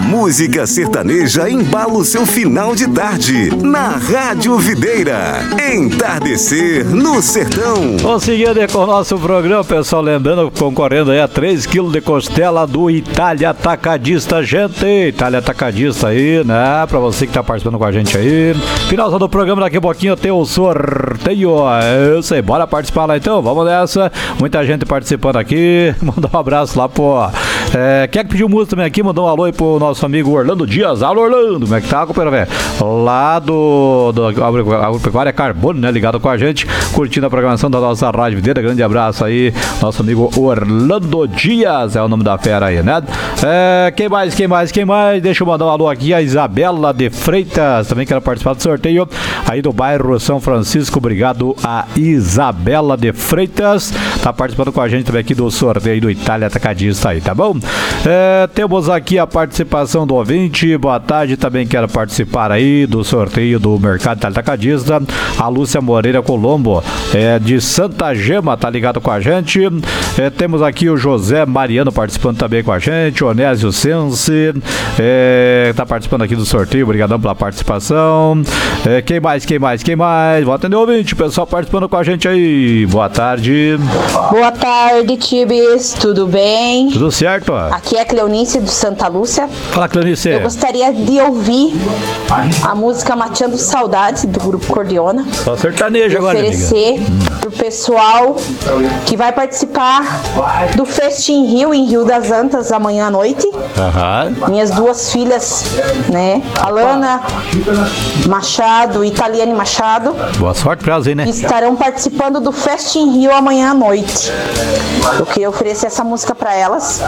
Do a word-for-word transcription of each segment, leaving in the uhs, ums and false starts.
música sertaneja embala o seu final de tarde. Na Rádio Videira. Entardecer no Sertão. Vamos seguindo com o nosso programa, pessoal. Lembrando, concorrendo aí a três quilos de costela do Itália Atacadista. Gente, Itália Atacadista aí, né? Pra você que tá participando com a gente aí. Finalzão do programa, daqui a pouquinho tem o sorteio. Eu sei, bora participar lá então. Vamos nessa. Muita gente participando aqui. Mandar um abraço lá, pô. É, quem é que pediu música também aqui? Mandou um alô aí pro nosso amigo Orlando Dias. Alô, Orlando, como é que tá, companheiro, velho? Lá do, do Agropecuária Carbono, né? Ligado com a gente, curtindo a programação da nossa Rádio Videira. Grande abraço aí, nosso amigo Orlando Dias, é o nome da fera aí, né? É, quem mais, quem mais, quem mais? Deixa eu mandar um alô aqui, a Isabela de Freitas, também quero participar do sorteio aí do bairro São Francisco. Obrigado a Isabela de Freitas, tá participando com a gente também aqui do sorteio do Itália Atacadista aí, tá bom? É, temos aqui a participação do ouvinte. Boa tarde, também quero participar aí do sorteio do Mercado Itália Atacadista. A Lúcia Moreira Colombo, é, de Santa Gema, tá ligado com a gente. É, temos aqui o José Mariano participando também com a gente. Onésio Sense, é, tá participando aqui do sorteio. Obrigadão pela participação. É, quem mais, quem mais, quem mais? Vou atender o ouvinte, pessoal participando com a gente aí. Boa tarde. Boa tarde, Tibis, tudo bem? Tudo certo? Aqui é a Cleonice do Santa Lúcia. Fala, Cleonice. Eu gostaria de ouvir a música Mateando Saudades do grupo Cordiona. Só sertanejo agora, oferecer amiga. Pro pessoal que vai participar do Festim Rio em Rio das Antas amanhã à noite. Uhum. Minhas duas filhas, né? Alana Machado e Italiane Machado. Boa sorte pra elas aí, né? Estarão participando do Festim Rio amanhã à noite. Eu queria oferecer essa música pra elas.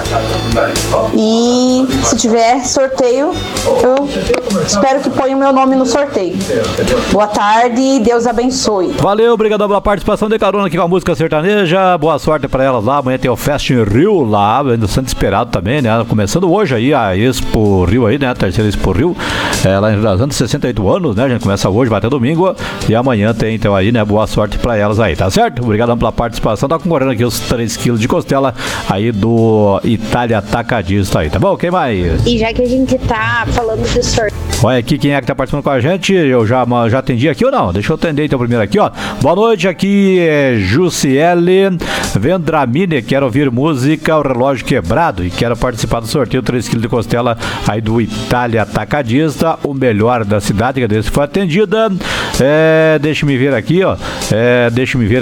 E se tiver sorteio, eu espero que ponha o meu nome no sorteio. Boa tarde, Deus abençoe. Valeu, obrigado pela participação de carona aqui com a música sertaneja. Boa sorte pra elas lá. Amanhã tem o Fest em Rio lá, ainda sendo esperado também, né? Começando hoje aí a Expo Rio aí, né? A terceira Expo Rio, é, lá em Rio das Antas, sessenta e oito anos, né? A gente começa hoje, vai até domingo. E amanhã tem então aí, né? Boa sorte pra elas aí, tá certo? Obrigado pela participação. Tá concorrendo aqui os três quilos de costela aí do Itália Atacadista aí, tá bom? Quem mais? E já que a gente tá falando do sorteio. Olha aqui quem é que tá participando com a gente. Eu já, já atendi aqui ou não? Deixa eu atender então primeiro aqui, ó. Boa noite, aqui é Jussiele Vendramini. Quero ouvir música O Relógio Quebrado e quero participar do sorteio três quilos de costela aí do Itália Atacadista, o melhor da cidade. Cadê se foi atendida? É, deixa-me ver aqui, ó. É, deixa-me ver